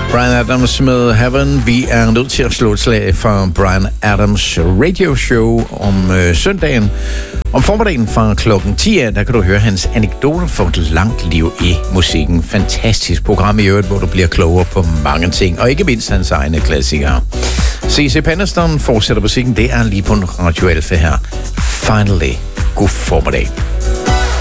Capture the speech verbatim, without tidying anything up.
Bryan Adams med Heaven. Vi er nødt til at slå et slag for Bryan Adams radio show om øh, søndagen. Om formiddagen fra klokken ti af, der kan du høre hans anekdoter for et langt liv i musikken. Fantastisk program i øvrigt, hvor du bliver klogere på mange ting, og ikke mindst hans egne klassikere. C C Penniston fortsætter musikken, det er lige på en Radio Alfa her. Finally, god formiddag.